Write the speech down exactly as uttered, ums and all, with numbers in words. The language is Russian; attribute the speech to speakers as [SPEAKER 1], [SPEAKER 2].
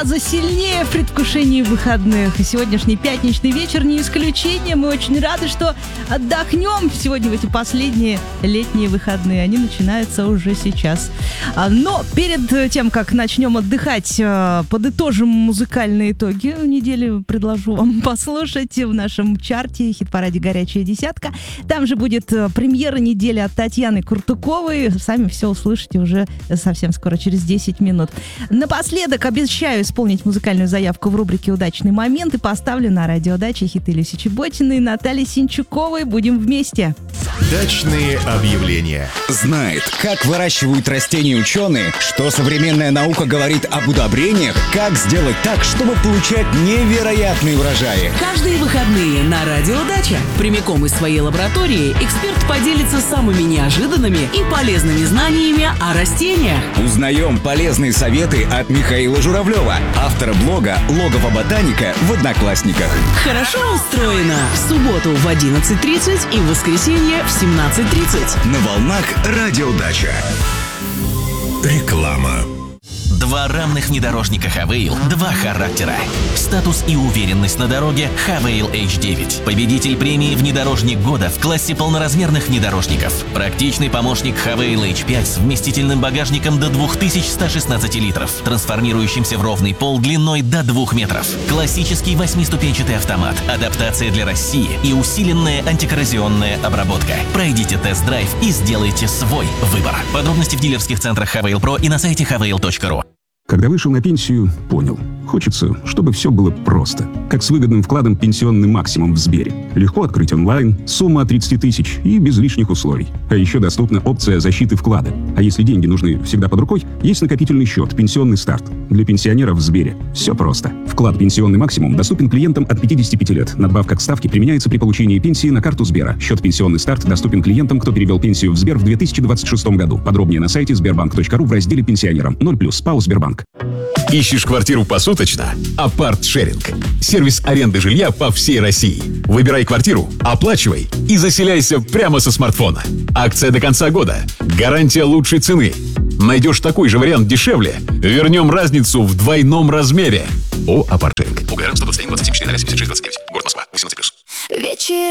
[SPEAKER 1] раза сильнее в предвкушении выходных. И сегодняшний пятничный вечер не исключение. Мы очень рады, что отдохнем сегодня в эти последние летние выходные. Они начинаются уже сейчас. Но перед тем, как начнем отдыхать, подытожим музыкальные итоги недели. Предложу вам послушать в нашем чарте хит-параде «Горячая десятка». Там же будет премьера недели от Татьяны Куртуковой. Сами все услышите уже совсем скоро, через десять минут. Напоследок обещаю исполнить музыкальную заявку в рубрике «Удачный момент» и поставлю на радио «Дача» хиты Люси Чеботиной и Натальи Синчуковой. Будем вместе.
[SPEAKER 2] Дачные объявления.
[SPEAKER 3] Знает, как выращивают растения ученые, что современная наука говорит об удобрениях, как сделать так, чтобы получать невероятные урожаи.
[SPEAKER 4] Каждые выходные на радио «Дача» прямиком из своей лаборатории эксперт поделится самыми неожиданными и полезными знаниями о растениях.
[SPEAKER 3] Узнаем полезные советы от Михаила Журавлева, автора блога «Логово ботаника» в Одноклассниках.
[SPEAKER 4] Хорошо устроено. В субботу в одиннадцать тридцать и в воскресенье в семнадцать тридцать.
[SPEAKER 3] На волнах радио «Дача».
[SPEAKER 2] Реклама.
[SPEAKER 5] Два равных внедорожника Хавейл, два характера. Статус и уверенность на дороге Хавейл эйч девять. Победитель премии «Внедорожник года» в классе полноразмерных внедорожников. Практичный помощник Хавейл эйч пять с вместительным багажником до две тысячи сто шестнадцать литров, трансформирующимся в ровный пол длиной до двух метров. Классический восьмиступенчатый автомат, адаптация для России и усиленная антикоррозионная обработка. Пройдите тест-драйв и сделайте свой выбор. Подробности в дилерских центрах Хавейл Про и на сайте хавейл точка ру.
[SPEAKER 6] Когда вышел на пенсию, понял. Хочется, чтобы все было просто. Как с выгодным вкладом «Пенсионный максимум» в Сбере. Легко открыть онлайн, сумма от тридцати тысяч и без лишних условий. А еще доступна опция защиты вклада. А если деньги нужны всегда под рукой, есть накопительный счет «Пенсионный старт». Для пенсионеров в Сбере все просто. Вклад «Пенсионный максимум» доступен клиентам от пятидесяти пяти лет. Надбавка к ставке применяется при получении пенсии на карту Сбера. Счет «Пенсионный старт» доступен клиентам, кто перевел пенсию в Сбер в две тысячи двадцать шестом году. Подробнее на сайте сбербанк точка ру в разделе «Пенсионерам». ноль плюс ПАО «Сбербанк».
[SPEAKER 2] Ищешь квартиру посуточно? Апарт-шеринг. Сервис аренды жилья по всей России. Выбирай квартиру, оплачивай и заселяйся прямо со смартфона. Акция до конца года. Гарантия лучшей цены. Найдешь такой же вариант дешевле? Вернем разницу в двойном размере. О, Апарт-шеринг. УГР сто двадцать один двадцать семь четыре семьдесят шесть двадцать девять. Город Москва. восемнадцать плюс.
[SPEAKER 7] Вечер.